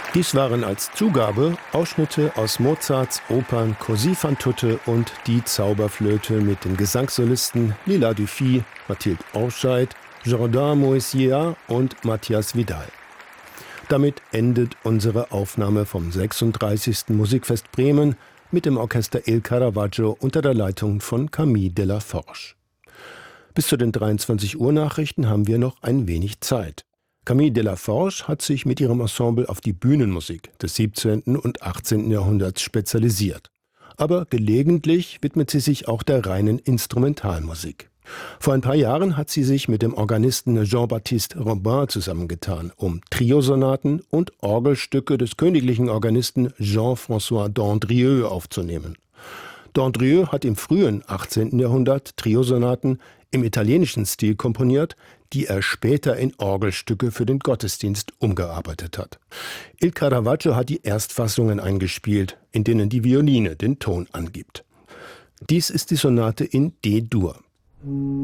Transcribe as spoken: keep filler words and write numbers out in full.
Dies waren als Zugabe Ausschnitte aus Mozarts Opern Così fan tutte und Die Zauberflöte mit den Gesangssolisten Lila Dufy, Mathilde Orscheid, Jordan Moisier und Matthias Vidal. Damit endet unsere Aufnahme vom sechsunddreißigsten Musikfest Bremen mit dem Orchester Il Caravaggio unter der Leitung von Camille Delaforge. Bis zu den dreiundzwanzig Uhr Nachrichten haben wir noch ein wenig Zeit. Camille Delaforge hat sich mit ihrem Ensemble auf die Bühnenmusik des siebzehnten und achtzehnten Jahrhunderts spezialisiert. Aber gelegentlich widmet sie sich auch der reinen Instrumentalmusik. Vor ein paar Jahren hat sie sich mit dem Organisten Jean-Baptiste Robin zusammengetan, um Triosonaten und Orgelstücke des königlichen Organisten Jean-François d'Andrieux aufzunehmen. D'Andrieux hat im frühen achtzehnten Jahrhundert Triosonaten im italienischen Stil komponiert, die er später in Orgelstücke für den Gottesdienst umgearbeitet hat. Il Caravaggio hat die Erstfassungen eingespielt, in denen die Violine den Ton angibt. Dies ist die Sonate in D-Dur.